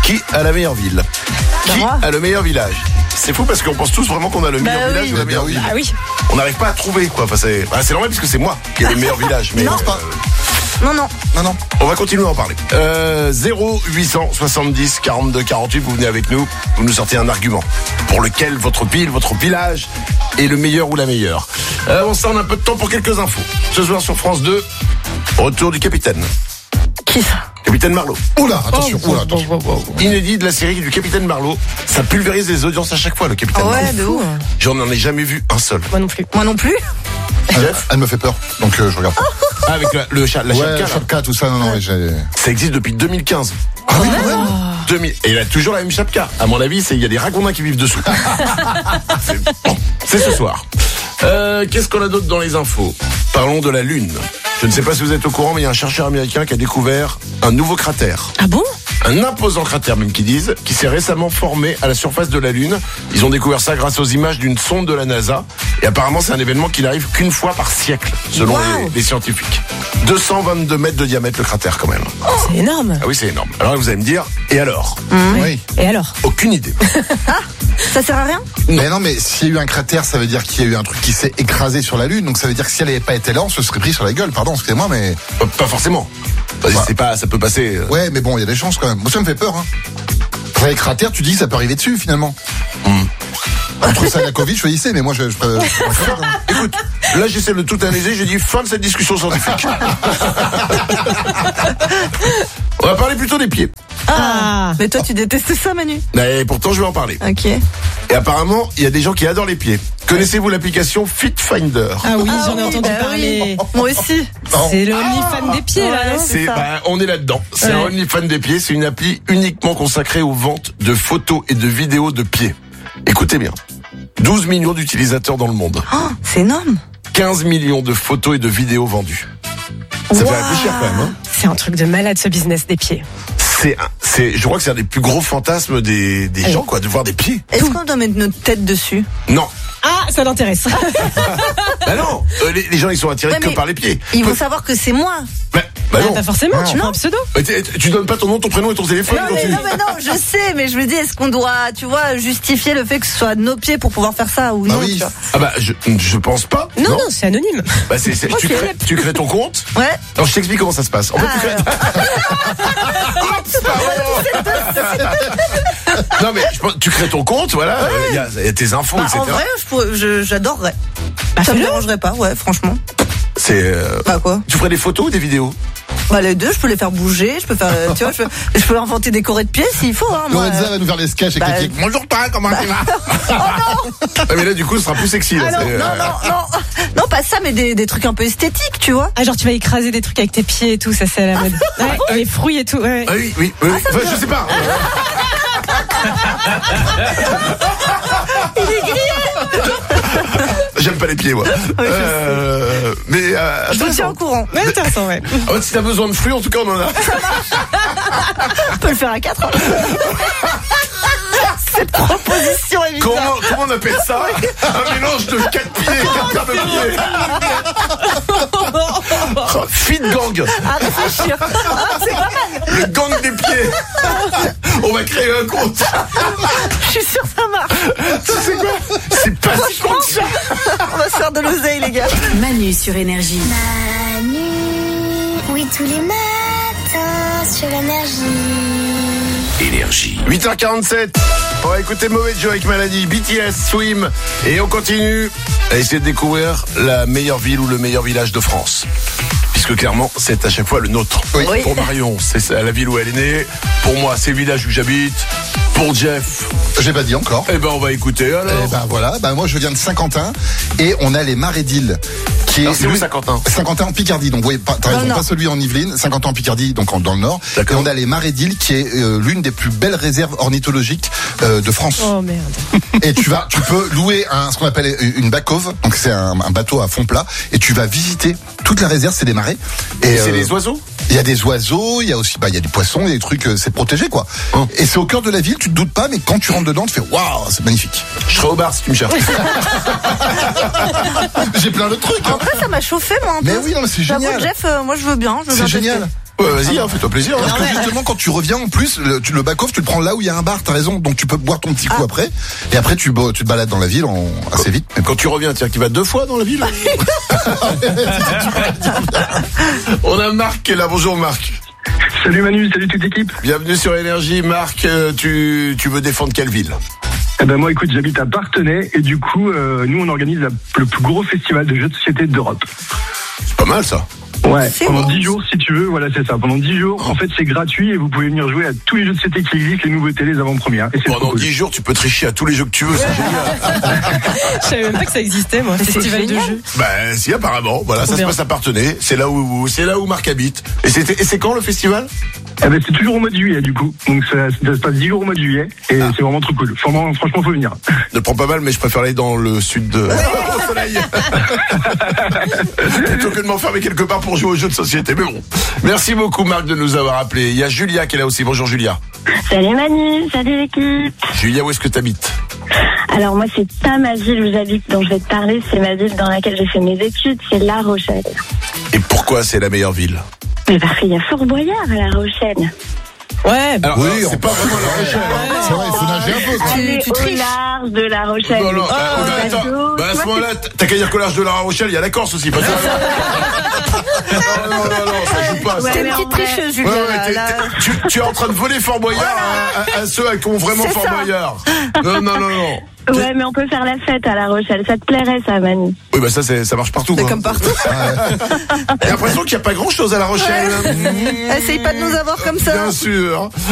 Qui a la meilleure ville? Qui a le meilleur village? C'est fou parce qu'on pense tous vraiment qu'on a le meilleur village ou la meilleure ville. Ah oui. On n'arrive pas à trouver quoi. Enfin, c'est normal parce que c'est moi qui ai le meilleur village. Mais Non. non. On va continuer à en parler. 0870 42 48, vous venez avec nous. Vous nous sortez un argument pour lequel votre ville, votre village est le meilleur ou la meilleure. On s'en a un peu de temps pour quelques infos. Ce soir sur France 2, retour du capitaine. Qui ça? Capitaine Marlowe. Oula, attention. Inédit de la série du Capitaine Marlowe. Ça pulvérise les audiences à chaque fois, le Capitaine Marlowe. Ouais, de ouf. J'en ai jamais vu un seul. Moi non plus. Moi non plus. Jeff? Elle me fait peur, donc je regarde pas. Ah, avec la chapka, là. Chapka, tout ça, non, j'ai... Ça existe depuis 2015. Ah oui, quand même. 2000. Et il a toujours la même chapka. À mon avis, il y a des ragondins qui vivent dessous. C'est ce soir. Qu'est-ce qu'on a d'autre dans les infos? Parlons de la Lune. Je ne sais pas si vous êtes au courant, mais il y a un chercheur américain qui a découvert un nouveau cratère. Ah bon? Un imposant cratère même qu'ils disent, qui s'est récemment formé à la surface de la Lune. Ils ont découvert ça grâce aux images d'une sonde de la NASA. Et apparemment, c'est un événement qui n'arrive qu'une fois par siècle, selon les scientifiques. 222 mètres de diamètre le cratère quand même. C'est énorme. Ah oui, c'est énorme. Alors vous allez me dire, et alors? Oui. Et alors? Aucune idée. Ça sert à rien? Mais non, mais s'il y a eu un cratère, ça veut dire qu'il y a eu un truc qui s'est écrasé sur la Lune. Donc ça veut dire que si elle n'avait pas été là, on se serait pris sur la gueule. Pardon, excusez-moi, mais... Pas forcément. C'est pas, ça peut passer. Ouais, mais bon, il y a des chances quand même. Moi, ça me fait peur, hein. Quand il y a des cratères, tu dis que ça peut arriver dessus, finalement. Entre ça et la Covid, choisissez, mais moi, je Écoute, là, j'essaie de tout analyser. J'ai dit fin de cette discussion scientifique. On va parler plutôt des pieds. Ah. Mais toi, tu détestes ça, Manu? Mais pourtant, je vais en parler. Ok. Et apparemment, il y a des gens qui adorent les pieds. Connaissez-vous l'application Fit Finder? Ah oui, j'en ai entendu parler. Moi aussi. C'est le OnlyFans des pieds, là, non? c'est ça. On est là-dedans. C'est un OnlyFans des pieds. C'est une appli uniquement consacrée aux ventes de photos et de vidéos de pieds. Écoutez bien. 12 millions d'utilisateurs dans le monde. Oh, c'est énorme. 15 millions de photos et de vidéos vendues. Ça fait réfléchir quand même, hein. C'est un truc de malade, ce business des pieds. Je crois que c'est un des plus gros fantasmes des gens, quoi, de voir des pieds. Est-ce qu'on doit mettre notre tête dessus? Non. Ah, ça l'intéresse. Bah non, les gens ils sont attirés que par les pieds. Ils vont savoir que c'est moi. Bah non. Pas forcément, tu prends un pseudo. Tu donnes pas ton nom, ton prénom et ton téléphone Non, quand mais, tu... non, je sais, mais je me dis, est-ce qu'on doit, tu vois, justifier le fait que ce soit nos pieds pour pouvoir faire ça ou non, oui. tu vois. Ah bah je pense pas. Non, c'est anonyme. Bah tu crées ton compte. Ouais. Alors je t'explique comment ça se passe. En fait, tu crées... Non mais tu crées ton compte, voilà, il y a tes infos, etc. En vrai, j'adorerais. Ça me dérangerait pas, ouais, franchement. C'est... Bah quoi? Tu ferais des photos ou des vidéos? Bah les deux, je peux les faire bouger, je peux faire, tu vois, je peux inventer des chorés de pieds s'il faut, hein. Lorenza va nous faire les sketchs avec les pieds. Bonjour toi, comment tu vas? Ah mais là du coup ce sera plus sexy. Là, non, pas ça, mais des trucs un peu esthétiques, tu vois. Ah, genre tu vas écraser des trucs avec tes pieds et tout, ça c'est à la mode. Ouais, les fruits et tout, ouais. Ah oui. Enfin, je sais pas. Il est grillé. J'aime pas les pieds, moi. Mais Je te tiens au courant. Ouais, intéressant, ouais. si t'as besoin de fruits, en tout cas, on en a. On peut le faire à 4. Cette proposition est bizarre. Comment on appelle ça? Un mélange de 4 pieds et 4 paires de pieds. Fit gang. À réfléchir. C'est pas mal. Le gang des pieds. On va créer un compte. Je suis sûre que ça marche. Tu sais quoi? C'est pas si con que ça. On va se faire de l'oseille, les gars. Manu sur Énergie. Manu, oui, tous les matins sur Énergie. 8h47. On va écouter Mauvais Joe avec Maladie, BTS, Swim. Et on continue à essayer de découvrir la meilleure ville ou le meilleur village de France. Puisque clairement, c'est à chaque fois le nôtre. Oui. Pour Marion, c'est la ville où elle est née. Pour moi, c'est le village où j'habite. Pour Jeff, J'ai pas dit encore. eh ben on va écouter alors. Eh ben voilà, moi je viens de Saint-Quentin et on a les Marais d'Île. Alors, c'est où Saint-Quentin? Saint-Quentin en Picardie, donc vous voyez, t'as raison, pas celui en Yvelines, Saint-Quentin en Picardie, donc dans le nord. D'accord. Et on a les Marais d'Île qui est l'une des plus belles réserves ornithologiques de France. Oh merde. Et tu peux louer ce qu'on appelle une back-off, donc c'est un bateau à fond plat, et tu vas visiter toute la réserve, c'est des marais. Et c'est les oiseaux? Il y a des oiseaux, il y a aussi, il y a des poissons, il y a des trucs, c'est protégé, quoi. Oh. Et c'est au cœur de la ville, tu te doutes pas, mais quand tu rentres dedans, tu fais waouh, c'est magnifique. Je serai au bar si tu me cherches. J'ai plein de trucs, hein. Après, ça m'a chauffé, moi, un peu. Mais oui, non, mais c'est J'avoue, génial. Jeff, moi, je veux bien. C'est génial. Ouais, vas-y, fais-toi plaisir. Parce que justement, quand tu reviens, en plus, le back-off, tu le prends là où il y a un bar, t'as raison. Donc tu peux boire ton petit coup après. Et après, tu te balades dans la ville assez vite. Quand tu reviens, tu vas 2 fois dans la ville. On a Marc qui est là. Bonjour Marc. Salut Manu, salut toute l'équipe. Bienvenue sur Énergie. Marc, tu veux défendre quelle ville? Eh ben moi, écoute, j'habite à Parthenay et du coup, nous on organise le plus gros festival de jeux de société d'Europe. C'est pas mal ça. Ouais, pendant 10 jours si tu veux, voilà c'est ça. Pendant 10 jours, en fait c'est gratuit et vous pouvez venir jouer à tous les jeux de société qui existent, les nouveautés, les avant-premières. Et c'est Pendant cool. 10 jours, tu peux tricher à tous les jeux que tu veux, c'est génial. Je savais même pas que ça existait, moi. Festival de jeux. Bah si, apparemment. Voilà, ça se passe à Parthenay. C'est là où Marc habite. Et c'est quand le festival? Eh ben c'est toujours au mois de juillet du coup. Donc ça se passe 10 jours au mois de juillet et c'est vraiment trop cool. Franchement, faut venir. Ne le prends pas mal, mais je préfère aller dans le sud au soleil. Plutôt que de m'enfermer quelque part pour jouer aux jeux de société. Mais bon. Merci beaucoup Marc de nous avoir appelés. Il y a Julia qui est là aussi. Bonjour Julia. Salut Manu, salut l'équipe. Julia, où est-ce que t'habites? Alors moi c'est pas ma ville où j'habite dont je vais te parler, c'est ma ville dans laquelle j'ai fait mes études, c'est La Rochelle. Et pourquoi c'est la meilleure ville? Mais parce qu'il y a Fort Boyard à La Rochelle. Ouais. Alors, Oui, c'est pas vraiment La Rochelle. C'est vrai, il faut nager un peu. Quoi. Tu au large de La Rochelle. Non, attends. À ce moment-là, t'as qu'à dire qu'au large de La Rochelle, il y a la Corse aussi. Pas ça. Non, ça joue pas. Ouais, T'es une mais petite en vrai- tricheuse, Julia. là. Tu es en train de voler Fort Boyard à ceux qui ont vraiment C'est Fort ça. Boyard. Non. Ouais, mais on peut faire la fête à La Rochelle. Ça te plairait, ça, Manu? Oui, bah ça marche partout. C'est Quoi. comme partout. J'ai l'impression qu'il n'y a pas grand-chose à La Rochelle. Essaye pas de nous avoir comme ça. Bien sûr.